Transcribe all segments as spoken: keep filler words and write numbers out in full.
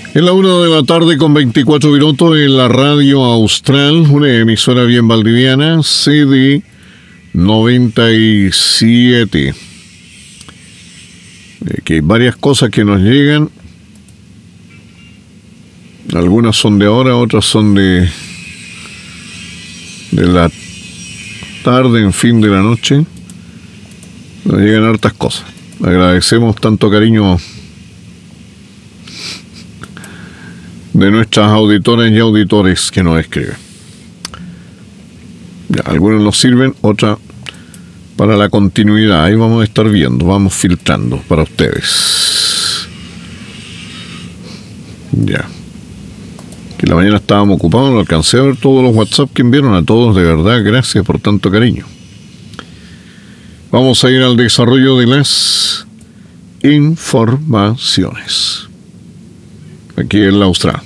En la una de la tarde con veinticuatro minutos en la Radio Austral, una emisora bien valdiviana, C D noventa y siete. Eh, que hay varias cosas que nos llegan. Algunas son de ahora, otras son de, de la tarde, en fin, de la noche. Nos llegan hartas cosas. Agradecemos tanto cariño de nuestras auditoras y auditores que nos escriben. Ya, algunos nos sirven, otras para la continuidad. Ahí vamos a estar viendo, vamos filtrando para ustedes. Ya. Que la mañana estábamos ocupados, no alcancé a ver todos los WhatsApp que enviaron. A todos, de verdad, gracias por tanto cariño. Vamos a ir al desarrollo de las informaciones. Aquí en la Austral.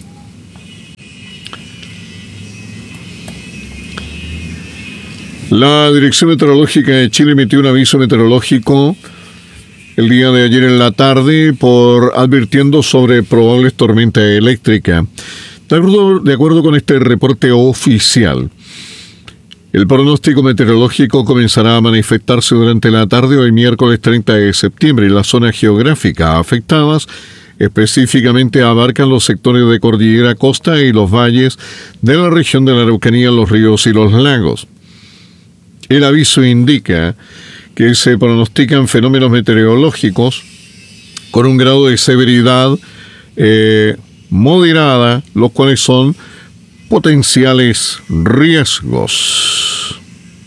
La Dirección Meteorológica de Chile emitió un aviso meteorológico el día de ayer en la tarde por advirtiendo sobre probables tormentas eléctricas. De acuerdo, de acuerdo con este reporte oficial, el pronóstico meteorológico comenzará a manifestarse durante la tarde hoy miércoles treinta de septiembre en las zonas geográficas afectadas. Específicamente abarcan los sectores de Cordillera Costa y los valles de la región de la Araucanía, los ríos y los lagos. El aviso indica que se pronostican fenómenos meteorológicos con un grado de severidad eh, moderada, los cuales son potenciales riesgos.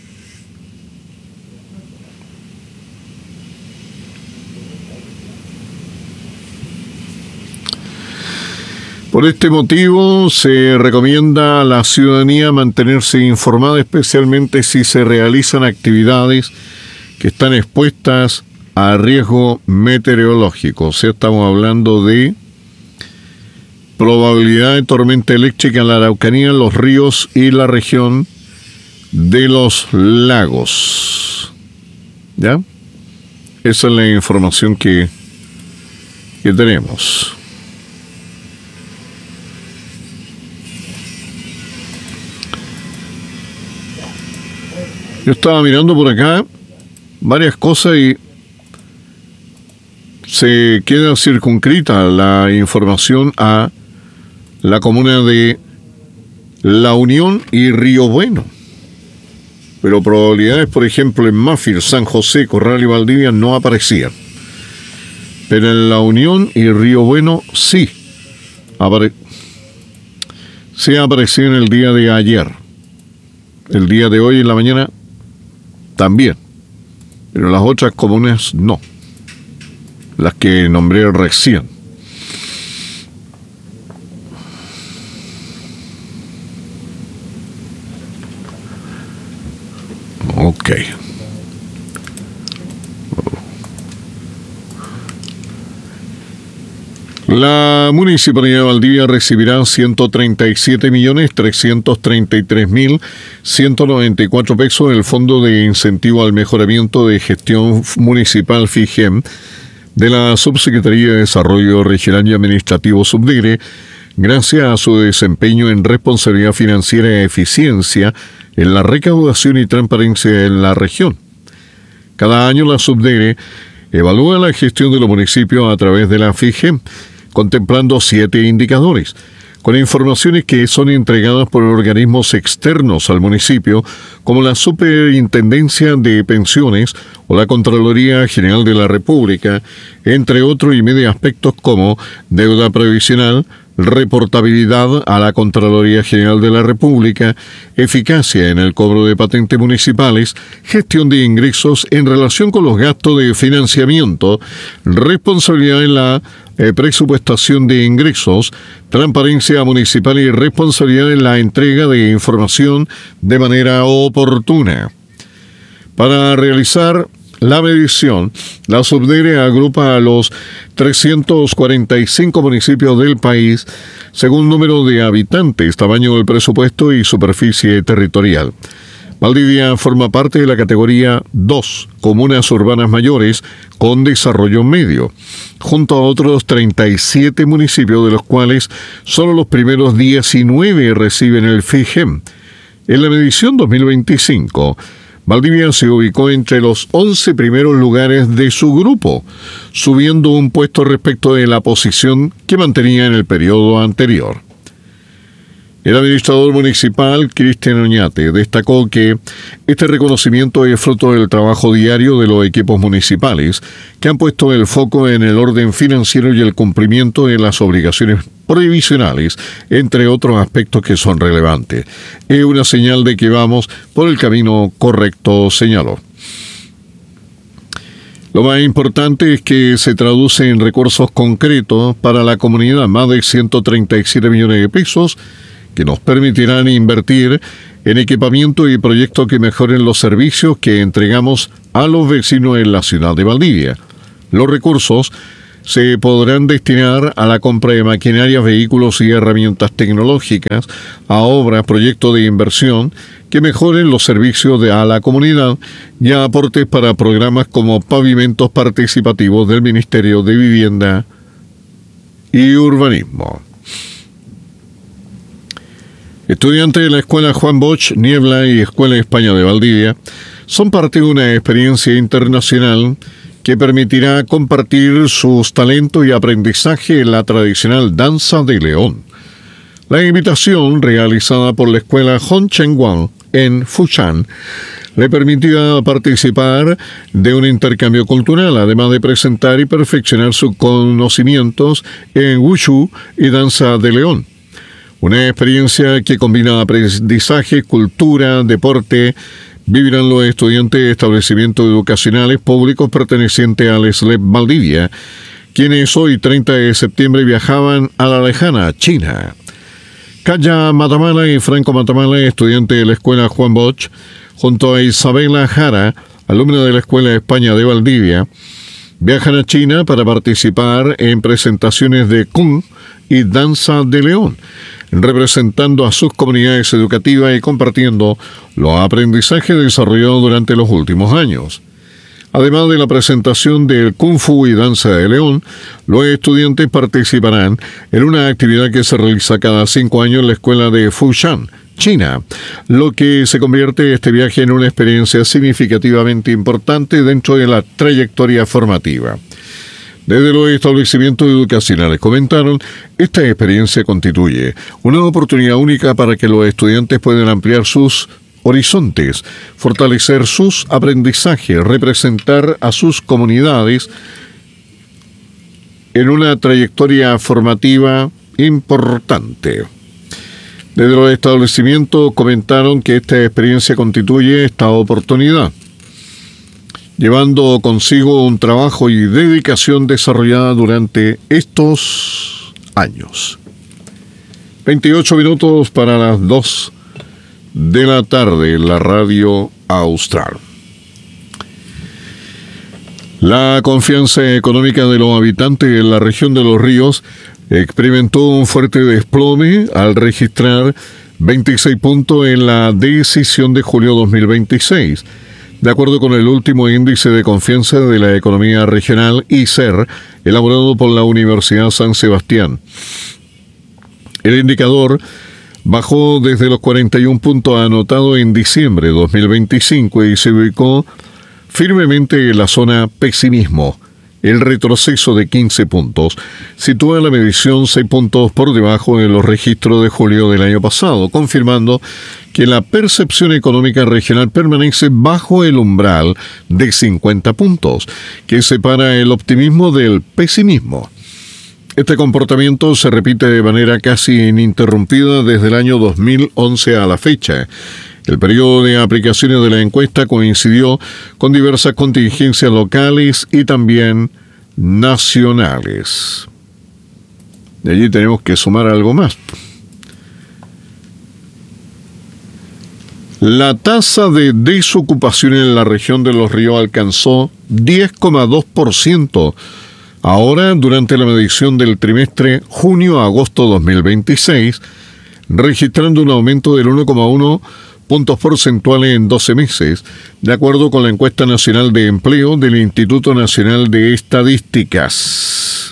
Por este motivo, se recomienda a la ciudadanía mantenerse informada, especialmente si se realizan actividades que están expuestas a riesgo meteorológico. O sea, estamos hablando de probabilidad de tormenta eléctrica en la Araucanía, los ríos y la región de los lagos. ¿Ya? Esa es la información que, que tenemos. Yo estaba mirando por acá varias cosas y se queda circunscrita la información a la comuna de La Unión y Río Bueno. Pero probabilidades, por ejemplo, en Mafil, San José, Corral y Valdivia no aparecían. Pero en La Unión y Río Bueno sí. Apare- sí apareció en el día de ayer. El día de hoy en la mañana también, pero las otras comunas no, las que nombré recién. Ok. La Municipalidad de Valdivia recibirá ciento treinta y siete millones trescientos treinta y tres mil ciento noventa y cuatro pesos del Fondo de Incentivo al Mejoramiento de Gestión Municipal FIGEM de la Subsecretaría de Desarrollo Regional y Administrativo Subdire, gracias a su desempeño en responsabilidad financiera y eficiencia en la recaudación y transparencia en la región. Cada año la Subdire evalúa la gestión de los municipios a través de la FIGEM, contemplando siete indicadores, con informaciones que son entregadas por organismos externos al municipio, como la Superintendencia de Pensiones o la Contraloría General de la República, entre otros y medio aspectos como deuda previsional, reportabilidad a la Contraloría General de la República, eficacia en el cobro de patentes municipales, gestión de ingresos en relación con los gastos de financiamiento, responsabilidad en la eh, presupuestación de ingresos, transparencia municipal y responsabilidad en la entrega de información de manera oportuna. Para realizar la medición, la Subdire agrupa a los trescientos cuarenta y cinco municipios del país según número de habitantes, tamaño del presupuesto y superficie territorial. Valdivia forma parte de la categoría dos, comunas urbanas mayores con desarrollo medio, junto a otros treinta y siete municipios, de los cuales solo los primeros diecinueve reciben el FIGEM. En la medición dos mil veinticinco, Valdivia se ubicó entre los once primeros lugares de su grupo, subiendo un puesto respecto de la posición que mantenía en el periodo anterior. El administrador municipal, Cristian Oñate, destacó que este reconocimiento es fruto del trabajo diario de los equipos municipales, que han puesto el foco en el orden financiero y el cumplimiento de las obligaciones previsionales, entre otros aspectos que son relevantes. Es una señal de que vamos por el camino correcto, señaló. Lo más importante es que se traduce en recursos concretos para la comunidad, más de ciento treinta y siete millones de pesos, que nos permitirán invertir en equipamiento y proyectos que mejoren los servicios que entregamos a los vecinos en la ciudad de Valdivia. Los recursos se podrán destinar a la compra de maquinaria, vehículos y herramientas tecnológicas, a obras, proyectos de inversión que mejoren los servicios de a la comunidad y a aportes para programas como pavimentos participativos del Ministerio de Vivienda y Urbanismo. Estudiantes de la Escuela Juan Bosch Niebla y Escuela España de Valdivia son parte de una experiencia internacional que permitirá compartir sus talentos y aprendizaje en la tradicional danza de león. La invitación, realizada por la Escuela Hong Chen Wang en Fushan, le permitirá participar de un intercambio cultural, además de presentar y perfeccionar sus conocimientos en Wushu y danza de león. Una experiencia que combina aprendizaje, cultura, deporte. Vivirán los estudiantes de establecimientos educacionales públicos pertenecientes al S L E P Valdivia, quienes hoy, treinta de septiembre, viajaban a la lejana China. Kaya Matamala y Franco Matamala, estudiantes de la Escuela Juan Bosch, junto a Isabela Jara, alumna de la Escuela España de Valdivia, viajan a China para participar en presentaciones de Kung y danza de león, representando a sus comunidades educativas y compartiendo los aprendizajes desarrollados durante los últimos años. Además de la presentación del Kung Fu y danza de león, los estudiantes participarán en una actividad que se realiza cada cinco años en la escuela de Fushan, China, lo que se convierte este viaje en una experiencia significativamente importante dentro de la trayectoria formativa. Desde los establecimientos educacionales comentaron, esta experiencia constituye una oportunidad única para que los estudiantes puedan ampliar sus horizontes, fortalecer sus aprendizajes, representar a sus comunidades en una trayectoria formativa importante. Desde los establecimientos comentaron que esta experiencia constituye esta oportunidad, llevando consigo un trabajo y dedicación desarrollada durante estos años. veintiocho minutos para las dos de la tarde en la radio austral. La confianza económica de los habitantes en la región de Los Ríos experimentó un fuerte desplome al registrar veintiséis puntos en la decisión de julio dos mil veintiséis. De acuerdo con el último índice de confianza de la economía regional, I C E R, elaborado por la Universidad San Sebastián, el indicador bajó desde los cuarenta y un puntos anotados en diciembre de dos mil veinticinco y se ubicó firmemente en la zona pesimismo. El retroceso de quince puntos sitúa la medición seis puntos por debajo de los registros de julio del año pasado, confirmando que la percepción económica regional permanece bajo el umbral de cincuenta puntos, que separa el optimismo del pesimismo. Este comportamiento se repite de manera casi ininterrumpida desde el año dos mil once a la fecha. El periodo de aplicaciones de la encuesta coincidió con diversas contingencias locales y también nacionales. De allí tenemos que sumar algo más. La tasa de desocupación en la región de Los Ríos alcanzó diez coma dos por ciento. Ahora, durante la medición del trimestre junio-agosto dos mil veintiséis, registrando un aumento del uno coma uno puntos porcentuales en doce meses, de acuerdo con la encuesta nacional de empleo del Instituto Nacional de Estadísticas.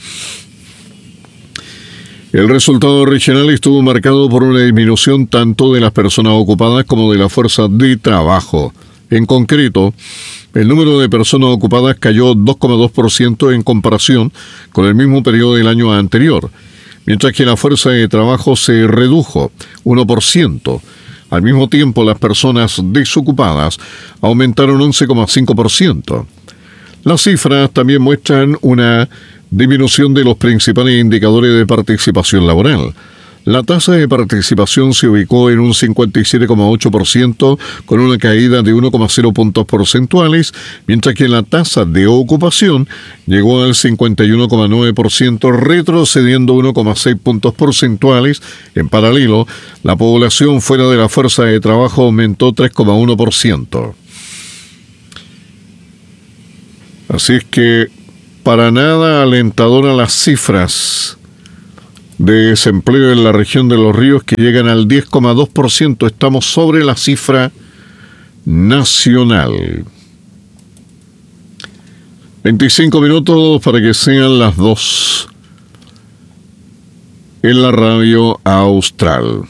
El resultado regional estuvo marcado por una disminución tanto de las personas ocupadas como de la fuerza de trabajo. En concreto, el número de personas ocupadas cayó dos coma dos por ciento en comparación con el mismo periodo del año anterior, mientras que la fuerza de trabajo se redujo uno por ciento. Al mismo tiempo, las personas desocupadas aumentaron once coma cinco por ciento. Las cifras también muestran una disminución de los principales indicadores de participación laboral. La tasa de participación se ubicó en un cincuenta y siete coma ocho por ciento con una caída de uno coma cero puntos porcentuales, mientras que la tasa de ocupación llegó al cincuenta y uno coma nueve por ciento, retrocediendo uno coma seis puntos porcentuales. En paralelo, la población fuera de la fuerza de trabajo aumentó tres coma uno por ciento. Así es que para nada alentadoras las cifras de desempleo en la región de Los Ríos, que llegan al diez coma dos por ciento. Estamos sobre la cifra nacional. veinticinco minutos para que sean las dos en la radio austral.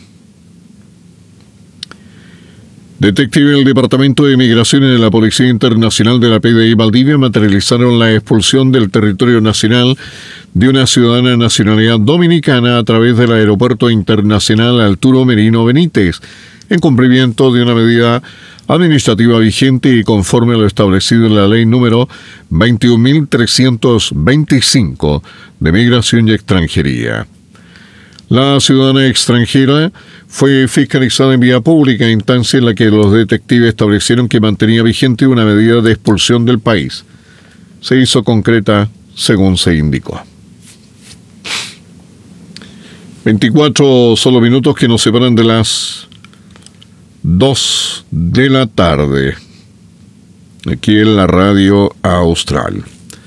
Detectives del Departamento de Migraciones de la Policía Internacional de la P D I Valdivia materializaron la expulsión del territorio nacional de una ciudadana de nacionalidad dominicana a través del Aeropuerto Internacional Arturo Merino Benítez, en cumplimiento de una medida administrativa vigente y conforme a lo establecido en la ley número veintiún mil trescientos veinticinco de Migración y Extranjería. La ciudadana extranjera fue fiscalizada en vía pública, instancia en la que los detectives establecieron que mantenía vigente una medida de expulsión del país. Se hizo concreta según se indicó. veinticuatro solo minutos que nos separan de las dos de la tarde, aquí en la radio austral.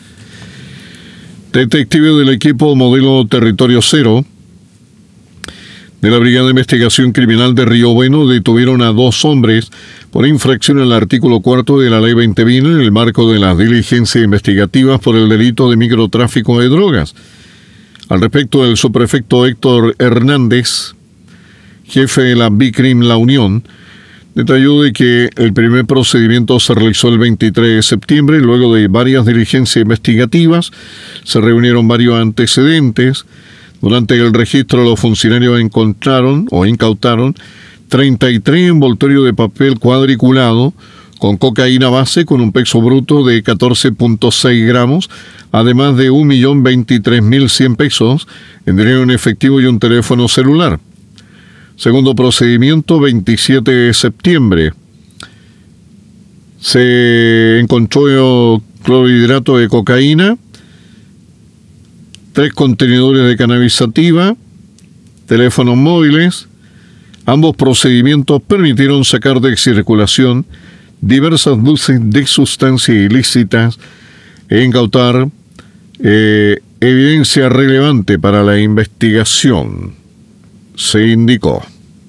Detectives del equipo modelo Territorio Cero de la Brigada de Investigación Criminal de Río Bueno detuvieron a dos hombres por infracción al artículo cuarto de la Ley veinte mil en el marco de las diligencias investigativas por el delito de microtráfico de drogas. Al respecto, el subprefecto Héctor Hernández, jefe de la BICRIM La Unión, detalló de que el primer procedimiento se realizó el veintitrés de septiembre, luego de varias diligencias investigativas, se reunieron varios antecedentes. Durante el registro, los funcionarios encontraron o incautaron treinta y tres envoltorios de papel cuadriculado con cocaína base con un peso bruto de catorce punto seis gramos, además de un millón veintitrés mil cien pesos en dinero en efectivo y un teléfono celular. Segundo procedimiento, veintisiete de septiembre. Se encontró clorhidrato de cocaína, tres contenedores de cannabis sativa, teléfonos móviles. Ambos procedimientos permitieron sacar de circulación diversas dosis de sustancias ilícitas e incautar eh, evidencia relevante para la investigación, se indicó.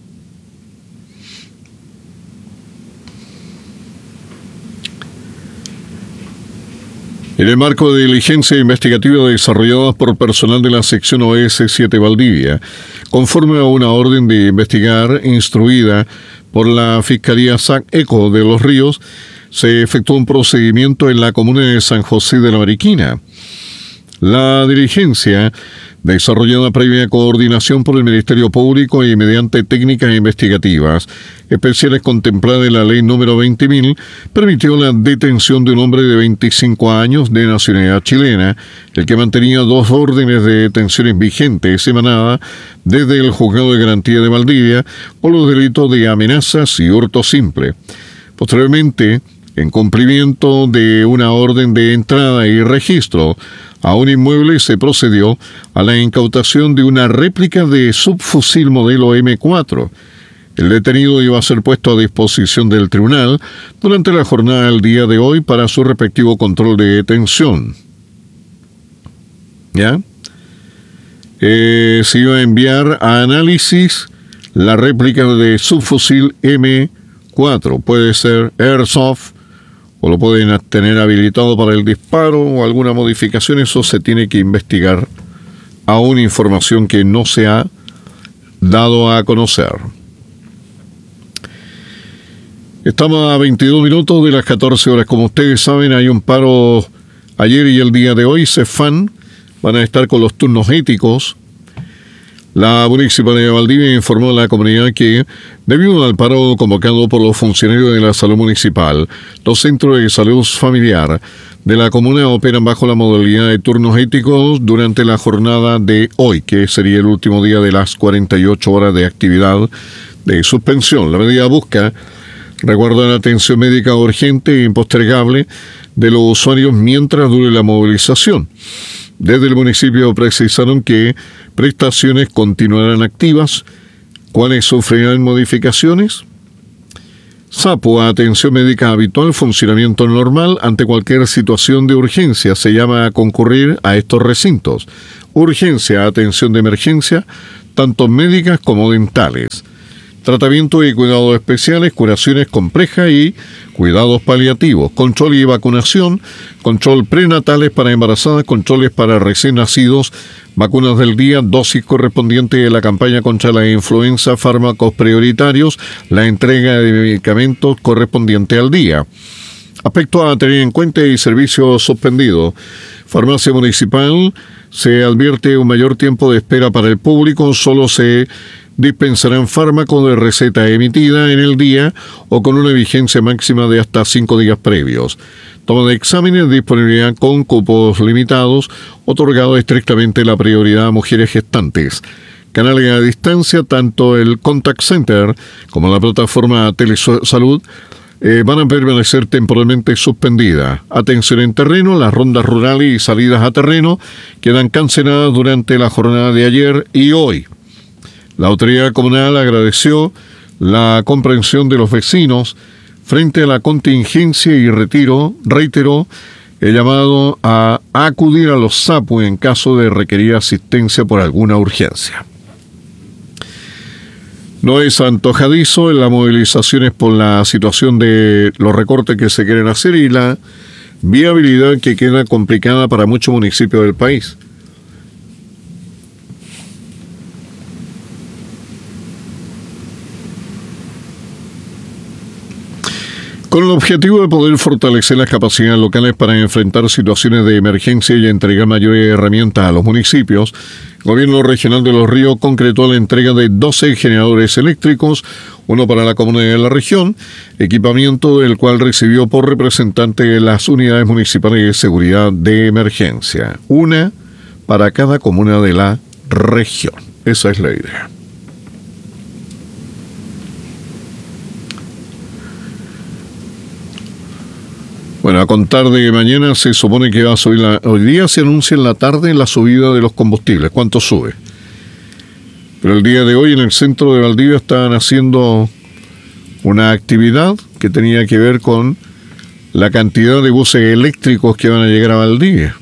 En el marco de diligencia investigativa desarrollada por personal de la sección O S siete Valdivia, conforme a una orden de investigar instruida por la Fiscalía S A C ECO de Los Ríos, se efectuó un procedimiento en la comuna de San José de la Mariquina. La diligencia, desarrollada previa coordinación por el Ministerio Público y mediante técnicas investigativas especiales contempladas en la ley número veinte mil, permitió la detención de un hombre de veinticinco años de nacionalidad chilena, el que mantenía dos órdenes de detenciones vigentes emanadas desde el Juzgado de Garantía de Valdivia por los delitos de amenazas y hurto simple. Posteriormente, en cumplimiento de una orden de entrada y registro a un inmueble, se procedió a la incautación de una réplica de subfusil modelo eme cuatro. El detenido iba a ser puesto a disposición del tribunal durante la jornada del día de hoy para su respectivo control de detención. ¿Ya? Eh, se iba a enviar a análisis la réplica de subfusil eme cuatro. Puede ser Airsoft o lo pueden tener habilitado para el disparo o alguna modificación. Eso se tiene que investigar. Aún información que no se ha dado a conocer. Estamos a veintidós minutos de las catorce horas. Como ustedes saben, hay un paro ayer y el día de hoy. CEFAN van a estar con los turnos éticos. La Municipalidad de Valdivia informó a la comunidad que, debido al paro convocado por los funcionarios de la salud municipal, los centros de salud familiar de la comuna operan bajo la modalidad de turnos éticos durante la jornada de hoy, que sería el último día de las cuarenta y ocho horas de actividad de suspensión. La medida busca resguardar la atención médica urgente e impostergable de los usuarios mientras dure la movilización. Desde el municipio precisaron que prestaciones continuarán activas. ¿Cuáles sufrirán modificaciones? SAPO, atención médica habitual, funcionamiento normal ante cualquier situación de urgencia. Se llama a concurrir a estos recintos. Urgencia, atención de emergencia, tanto médicas como dentales. Tratamiento y cuidados especiales, curaciones complejas y cuidados paliativos, control y vacunación, control prenatales para embarazadas, controles para recién nacidos, vacunas del día, dosis correspondiente a la campaña contra la influenza, fármacos prioritarios, la entrega de medicamentos correspondiente al día. Aspecto a tener en cuenta y servicio suspendido. Farmacia municipal, se advierte un mayor tiempo de espera para el público, solo se dispensarán fármacos de receta emitida en el día o con una vigencia máxima de hasta cinco días previos. Toma de exámenes, disponibilidad con cupos limitados, otorgado estrictamente la prioridad a mujeres gestantes. Canales a distancia, tanto el Contact Center como la plataforma Telesalud eh, van a permanecer temporalmente suspendidas. Atención en terreno, las rondas rurales y salidas a terreno quedan canceladas durante la jornada de ayer y hoy. La autoridad comunal agradeció la comprensión de los vecinos frente a la contingencia y retiro, reiteró el llamado a acudir a los SAPO en caso de requerir asistencia por alguna urgencia. No es antojadizo en las movilizaciones por la situación de los recortes que se quieren hacer y la viabilidad que queda complicada para muchos municipios del país. Con el objetivo de poder fortalecer las capacidades locales para enfrentar situaciones de emergencia y entregar mayores herramientas a los municipios, el Gobierno Regional de Los Ríos concretó la entrega de doce generadores eléctricos, uno para la comuna de la región, equipamiento del cual recibió por representante las unidades municipales de seguridad de emergencia, una para cada comuna de la región. Esa es la idea. Bueno, a contar de mañana se supone que va a subir, la, hoy día se anuncia en la tarde la subida de los combustibles, ¿cuánto sube? Pero el día de hoy en el centro de Valdivia estaban haciendo una actividad que tenía que ver con la cantidad de buses eléctricos que van a llegar a Valdivia.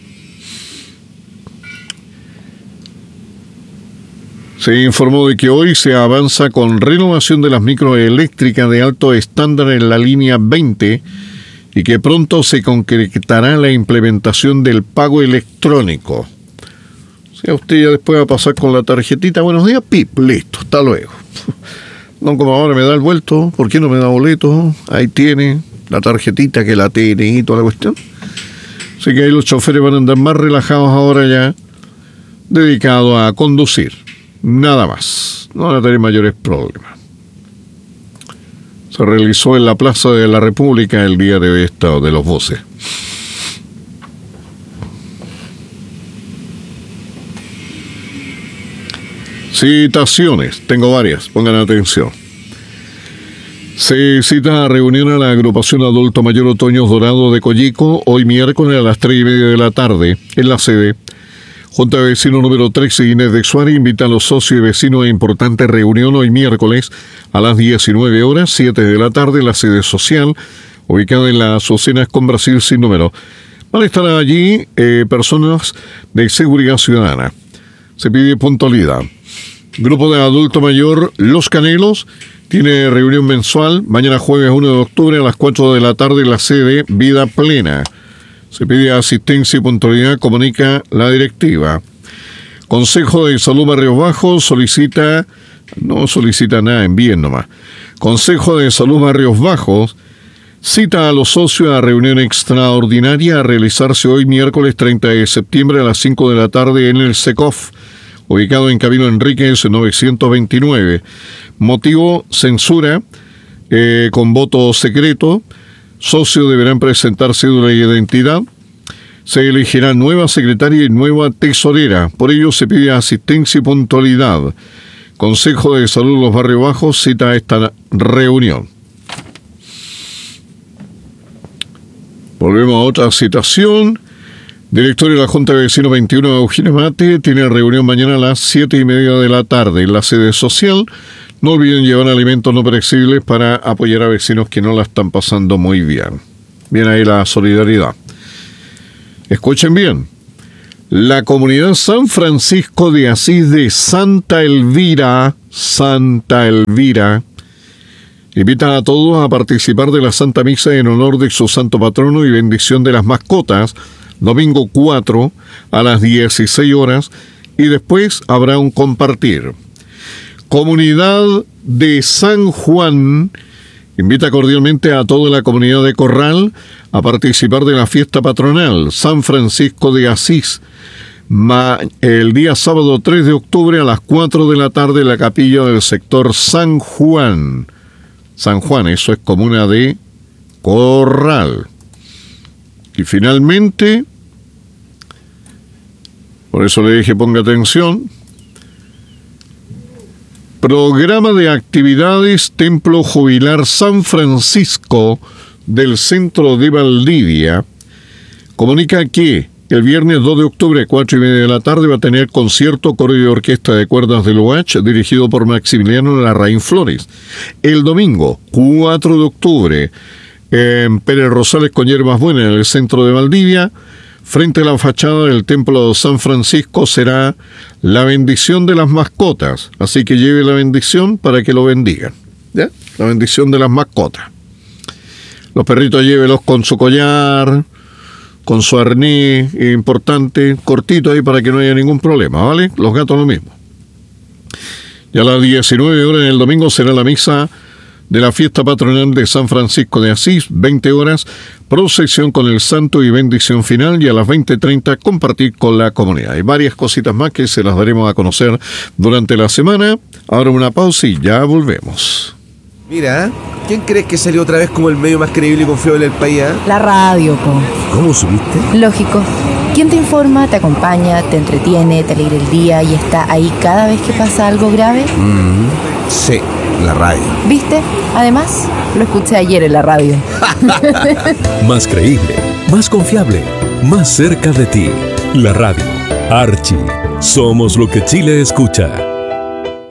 Se informó de que hoy se avanza con renovación de las microeléctricas de alto estándar en la línea veinte, y que pronto se concretará la implementación del pago electrónico. O sea, usted ya después va a pasar con la tarjetita, buenos días, pip, listo, hasta luego. No como ahora me da el vuelto, ¿por qué no me da boleto? Ahí tiene la tarjetita que la tiene y toda la cuestión. Así que ahí los choferes van a andar más relajados ahora ya, dedicados a conducir, nada más, no van a tener mayores problemas. Se realizó en la Plaza de la República el día de hoy estado de los buses. Citaciones, tengo varias, pongan atención. Se cita a reunión a la agrupación Adulto Mayor Otoños Dorado de Coyico hoy miércoles a las tres y media de la tarde en la sede. Junta de Vecinos número trece, Inés de Suárez, invita a los socios y vecinos a importante reunión hoy miércoles a las diecinueve horas, siete de la tarde, en la sede social, ubicada en las Azucenas con Brasil sin número. Van a estar allí eh, personas de seguridad ciudadana. Se pide puntualidad. Grupo de adulto mayor Los Canelos tiene reunión mensual mañana jueves uno de octubre a las cuatro de la tarde en la sede Vida Plena. Se pide asistencia y puntualidad, comunica la directiva. Consejo de Salud Barrios Bajos solicita, no solicita nada, envíen nomás. Consejo de Salud Barrios Bajos cita a los socios a reunión extraordinaria a realizarse hoy miércoles treinta de septiembre a las cinco de la tarde en el SECOF, ubicado en Camilo Enríquez novecientos veintinueve. Motivo: censura eh, con voto secreto. Socios deberán presentar cédula de identidad. Se elegirá nueva secretaria y nueva tesorera. Por ello se pide asistencia y puntualidad. Consejo de Salud Los Barrios Bajos cita a esta reunión. Volvemos a otra citación. Directorio de la Junta de Vecinos veintiuno de Eugenia Mate tiene reunión mañana a las siete y media de la tarde en la sede social. No olviden llevar alimentos no perecibles para apoyar a vecinos que no la están pasando muy bien. Bien ahí la solidaridad. Escuchen bien. La comunidad San Francisco de Asís de Santa Elvira, Santa Elvira, invita a todos a participar de la Santa Misa en honor de su santo patrono y bendición de las mascotas, domingo cuatro a las dieciséis horas, y después habrá un compartir. Comunidad de San Juan invita cordialmente a toda la comunidad de Corral a participar de la fiesta patronal San Francisco de Asís, ma, el día sábado tres de octubre a las cuatro de la tarde en la capilla del sector San Juan. San Juan, eso es comuna de Corral. Y finalmente, por eso le dije ponga atención, programa de actividades Templo Jubilar San Francisco del centro de Valdivia comunica que el viernes dos de octubre a cuatro y media de la tarde va a tener concierto, coro y orquesta de cuerdas del U H dirigido por Maximiliano Larraín Flores. El domingo cuatro de octubre en Pérez Rosales con Hierbas Buenas en el centro de Valdivia, frente a la fachada del Templo de San Francisco, será la bendición de las mascotas. Así que lleve la bendición para que lo bendigan. ¿Ya? La bendición de las mascotas. Los perritos llévelos con su collar, con su arnés, importante, cortito ahí para que no haya ningún problema, ¿vale? Los gatos lo mismo. Y a las diecinueve horas en el domingo será la misa de la fiesta patronal de San Francisco de Asís, veinte horas, procesión con el santo y bendición final, y a las veinte treinta compartir con la comunidad. Hay varias cositas más que se las daremos a conocer durante la semana. Ahora una pausa y ya volvemos. Mira, ¿quién crees que salió otra vez como el medio más creíble y confiable del país? ¿Eh? La radio, po. ¿Cómo supiste? Lógico. ¿Quién te informa, te acompaña, te entretiene, te alegra el día y está ahí cada vez que pasa algo grave? Mm, sí, la radio. ¿Viste? Además, lo escuché ayer en la radio. Más creíble, más confiable, más cerca de ti. La radio. Archie. Somos lo que Chile escucha.